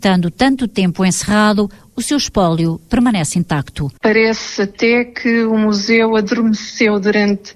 Estando tanto tempo encerrado, o seu espólio permanece intacto. Parece até que o museu adormeceu durante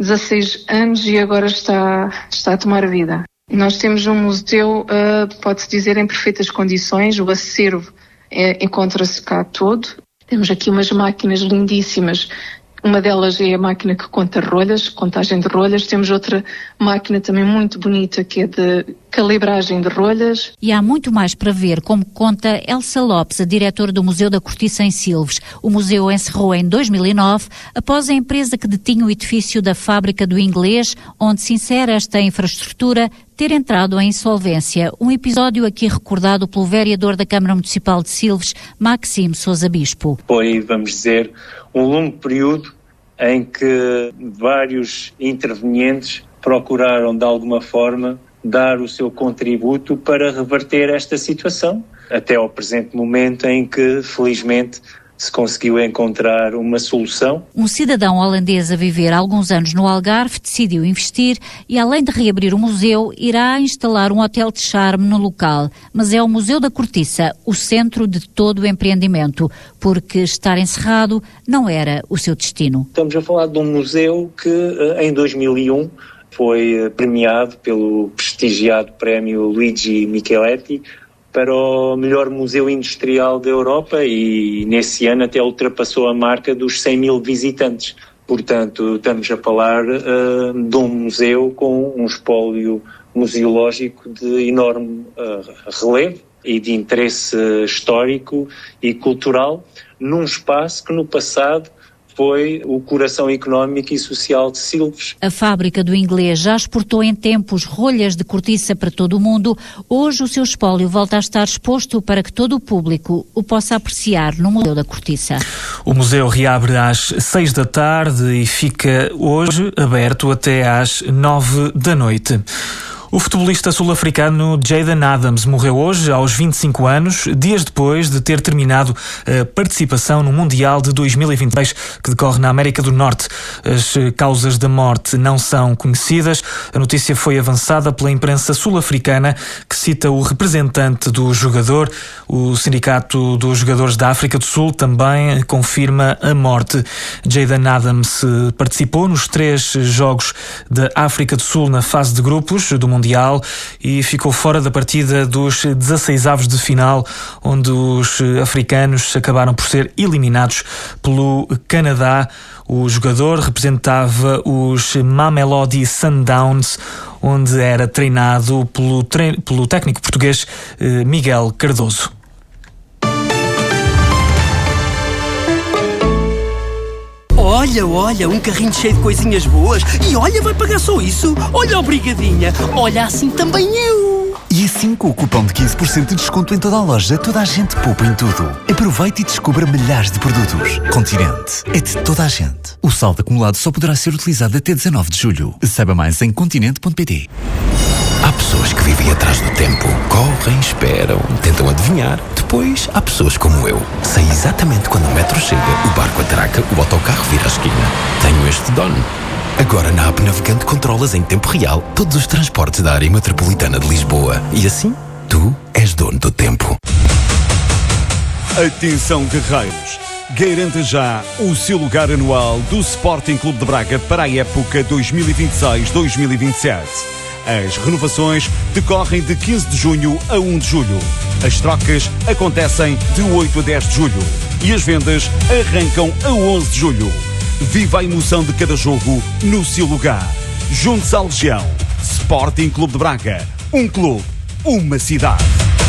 16 anos e agora está a tomar vida. Nós temos um museu, pode-se dizer, em perfeitas condições. O acervo encontra-se cá todo. Temos aqui umas máquinas lindíssimas. Uma delas é a máquina que conta rolhas, contagem de rolhas. Temos outra máquina também muito bonita que é de calibragem de rolhas. E há muito mais para ver, como conta Elsa Lopes, a diretora do Museu da Cortiça em Silves. O museu encerrou em 2009, após a empresa que detinha o edifício da Fábrica do Inglês, onde se insere esta infraestrutura, ter entrado em insolvência. Um episódio aqui recordado pelo vereador da Câmara Municipal de Silves, Maxime Sousa Bispo. Foi, vamos dizer, um longo período em que vários intervenientes procuraram, de alguma forma, dar o seu contributo para reverter esta situação, até ao presente momento em que, felizmente, se conseguiu encontrar uma solução. Um cidadão holandês a viver há alguns anos no Algarve decidiu investir e, além de reabrir o museu, irá instalar um hotel de charme no local. Mas é o Museu da Cortiça o centro de todo o empreendimento, porque estar encerrado não era o seu destino. Estamos a falar de um museu que, em 2001, foi premiado pelo prestigiado prémio Luigi Micheletti para o melhor museu industrial da Europa e nesse ano até ultrapassou a marca dos 100 mil visitantes. Portanto, estamos a falar de um museu com um espólio museológico de enorme relevo e de interesse histórico e cultural, num espaço que no passado foi o coração económico e social de Silves. A Fábrica do Inglês já exportou em tempos rolhas de cortiça para todo o mundo. Hoje o seu espólio volta a estar exposto para que todo o público o possa apreciar no Museu da Cortiça. O museu reabre às 6 da tarde e fica hoje aberto até às 9 da noite. O futebolista sul-africano Jayden Adams morreu hoje, aos 25 anos, dias depois de ter terminado a participação no Mundial de 2026, que decorre na América do Norte. As causas da morte não são conhecidas. A notícia foi avançada pela imprensa sul-africana, que cita o representante do jogador. O Sindicato dos Jogadores da África do Sul também confirma a morte. Jayden Adams participou nos 3 jogos da África do Sul na fase de grupos do Mundial e ficou fora da partida dos 16avos de final, onde os africanos acabaram por ser eliminados pelo Canadá. O jogador representava os Mamelodi Sundowns, onde era treinado pelo técnico português Miguel Cardoso. Olha, um carrinho cheio de coisinhas boas. E olha, vai pagar só isso. Olha, obrigadinha. Olha, assim também eu. E assim, com o cupom de 15% de desconto em toda a loja, toda a gente poupa em tudo. Aproveite e descubra milhares de produtos. Continente é de toda a gente. O saldo acumulado só poderá ser utilizado até 19 de julho. Saiba mais em continente.pt. Há pessoas que vivem atrás do tempo, correm, esperam, tentam adivinhar. Depois há pessoas como eu. Sei exatamente quando o metro chega, o barco atraca, o autocarro vira a esquina. Tenho este dono. Agora na app Navegante controlas em tempo real todos os transportes da área metropolitana de Lisboa. E assim, tu és dono do tempo. Atenção, guerreiros! Garanta já o seu lugar anual do Sporting Clube de Braga para a época 2026-2027. As renovações decorrem de 15 de junho a 1 de julho. As trocas acontecem de 8 a 10 de julho. E as vendas arrancam a 11 de julho. Viva a emoção de cada jogo no seu lugar. Junte-se à Legião. Sporting Clube de Braga. Um clube, uma cidade.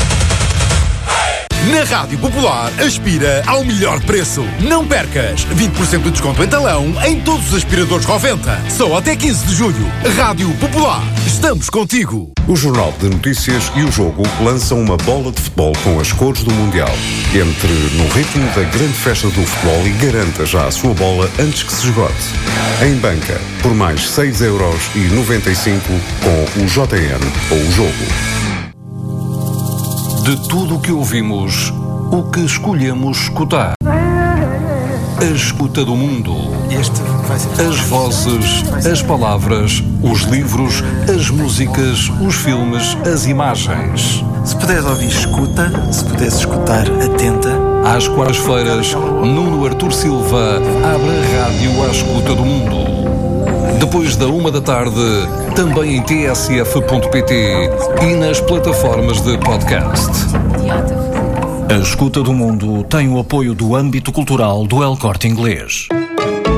Na Rádio Popular, aspira ao melhor preço. Não percas! 20% de desconto em talão em todos os aspiradores Roventa. Só até 15 de julho. Rádio Popular. Estamos contigo. O Jornal de Notícias e o Jogo lançam uma bola de futebol com as cores do Mundial. Entre no ritmo da grande festa do futebol e garanta já a sua bola antes que se esgote. Em banca, por mais 6,95€ com o JN ou o Jogo. De tudo o que ouvimos, o que escolhemos escutar. A escuta do mundo. As vozes, as palavras, os livros, as músicas, os filmes, as imagens. Se puderes ouvir, escuta. Se puderes escutar, atenta. Às quartas-feiras, Nuno Artur Silva abre a rádio à escuta do mundo. Depois da 13h, também em tsf.pt e nas plataformas de podcast. A escuta do mundo tem o apoio do âmbito cultural do El Corte Inglês.